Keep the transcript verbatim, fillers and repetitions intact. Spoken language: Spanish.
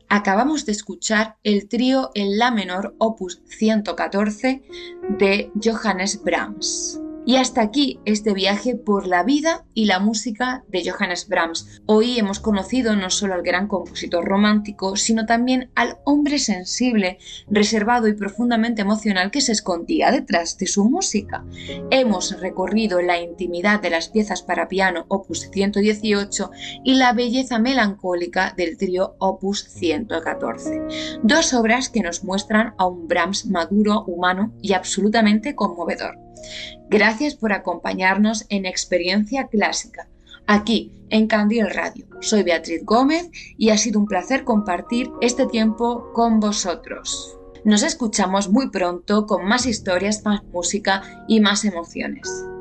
Acabamos de escuchar el trío en la menor opus ciento catorce de Johannes Brahms. Y hasta aquí este viaje por la vida y la música de Johannes Brahms. Hoy hemos conocido no solo al gran compositor romántico, sino también al hombre sensible, reservado y profundamente emocional que se escondía detrás de su música. Hemos recorrido la intimidad de las piezas para piano opus ciento dieciocho y la belleza melancólica del trío opus ciento catorce. Dos obras que nos muestran a un Brahms maduro, humano y absolutamente conmovedor. Gracias por acompañarnos en Experiencia Clásica, aquí en Candil Radio. Soy Beatriz Gómez y ha sido un placer compartir este tiempo con vosotros. Nos escuchamos muy pronto con más historias, más música y más emociones.